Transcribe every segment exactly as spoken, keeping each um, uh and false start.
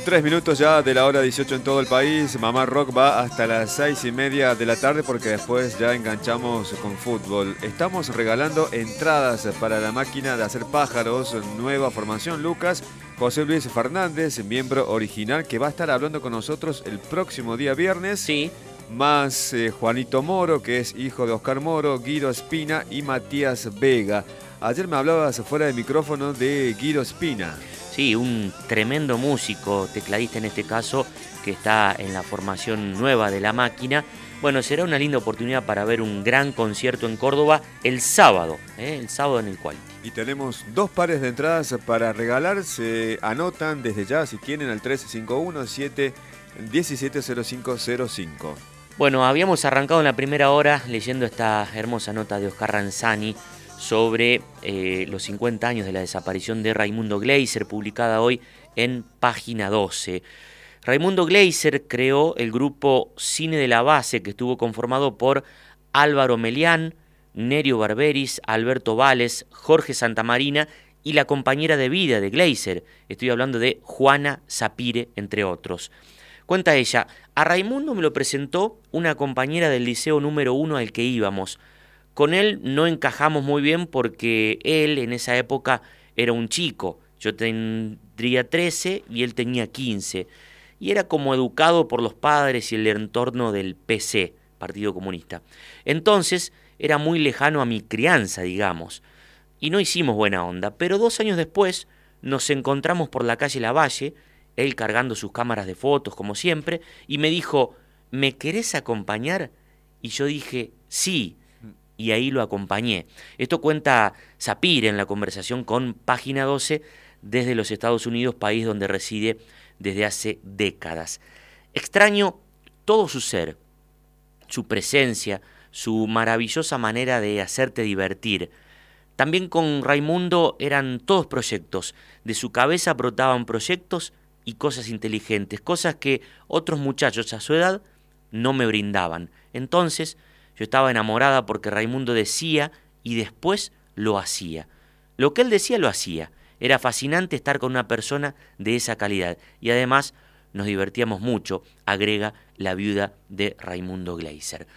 Tres minutos ya de la hora dieciocho en todo el país. Mamá Rock va hasta las seis y media de la tarde porque después ya enganchamos con fútbol. Estamos regalando entradas para la máquina de hacer pájaros, nueva formación Lucas. José Luis Fernández, miembro original, que va a estar hablando con nosotros el próximo día viernes. Sí. Más eh, Juanito Moro, que es hijo de Oscar Moro, Guido Espina y Matías Vega. Ayer me hablabas fuera de micrófono de Guido Espina. Sí, un tremendo músico, tecladista en este caso, que está en la formación nueva de la máquina. Bueno, será una linda oportunidad para ver un gran concierto en Córdoba el sábado, ¿eh? el sábado en el cual. Y tenemos dos pares de entradas para regalar. Se anotan desde ya si quieren al tres cinco uno, siete uno siete cero cinco cero cinco. Bueno, habíamos arrancado en la primera hora leyendo esta hermosa nota de Oscar Ranzani sobre eh, los cincuenta años de la desaparición de Raimundo Gleiser, publicada hoy en Página doce. Raimundo Gleiser creó el grupo Cine de la Base, que estuvo conformado por Álvaro Melián, Nerio Barberis, Alberto Vales, Jorge Santamarina y la compañera de vida de Gleiser. Estoy hablando de Juana Sapire, entre otros. Cuenta ella, a Raimundo me lo presentó una compañera del liceo número uno al que íbamos. Con él no encajamos muy bien porque él en esa época era un chico. Yo tendría trece y él tenía quince. Y era como educado por los padres y el entorno del P C, Partido Comunista. Entonces era muy lejano a mi crianza, digamos. Y no hicimos buena onda. Pero dos años después nos encontramos por la calle Lavalle, él cargando sus cámaras de fotos como siempre, y me dijo, ¿me querés acompañar? Y yo dije, sí. Y ahí lo acompañé. Esto cuenta Sapire en la conversación con Página doce desde los Estados Unidos, país donde reside desde hace décadas. Extraño todo su ser, su presencia, su maravillosa manera de hacerte divertir. También con Raimundo eran todos proyectos. De su cabeza brotaban proyectos y cosas inteligentes, cosas que otros muchachos a su edad no me brindaban. Entonces yo estaba enamorada porque Raimundo decía y después lo hacía. Lo que él decía lo hacía. Era fascinante estar con una persona de esa calidad. Y además nos divertíamos mucho, agrega la viuda de Raimundo Gleiser.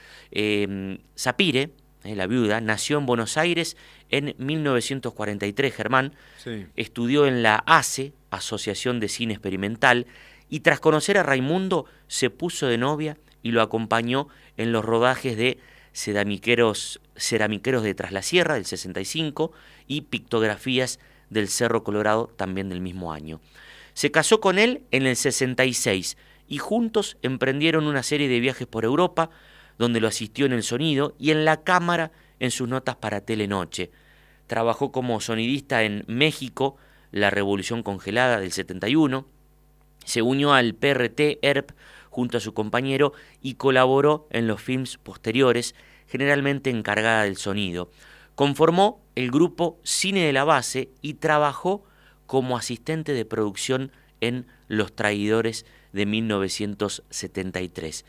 Eh, Sapire, eh, la viuda, nació en Buenos Aires en mil novecientos cuarenta y tres, Germán. Sí. Estudió en la A C E, Asociación de Cine Experimental, y tras conocer a Raimundo se puso de novia y lo acompañó en los rodajes de Ceramiqueros, Ceramiqueros de Tras la Sierra del sesenta y cinco y Pictografías del Cerro Colorado también del mismo año. Se casó con él en el sesenta y seis y juntos emprendieron una serie de viajes por Europa donde lo asistió en el sonido y en la cámara en sus notas para Telenoche. Trabajó como sonidista en México, la Revolución Congelada del setenta y uno, se unió al P R T E R P junto a su compañero y colaboró en los films posteriores, generalmente encargada del sonido. Conformó el grupo Cine de la Base y trabajó como asistente de producción en Los Traidores de mil novecientos setenta y tres.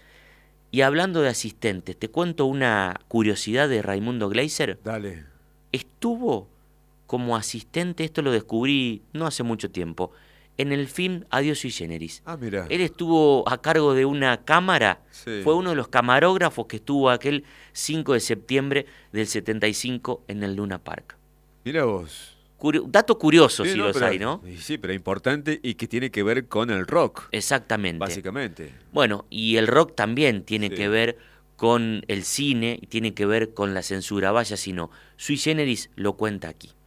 Y hablando de asistentes, te cuento una curiosidad de Raimundo Gleiser. Dale. Estuvo como asistente, esto lo descubrí no hace mucho tiempo, en el film Adiós sui generis. Ah, mira. Él estuvo a cargo de una cámara, Sí. fue uno de los camarógrafos que estuvo aquel cinco de septiembre del setenta y cinco en el Luna Park. Mira vos. Curio- dato curioso, Sí, si no, los pero- hay, ¿no? Sí, pero importante y que tiene que ver con el rock, Exactamente. básicamente. Bueno, y el rock también tiene Sí. que ver con el cine y tiene que ver con la censura. Vaya si no. Sui generis lo cuenta aquí.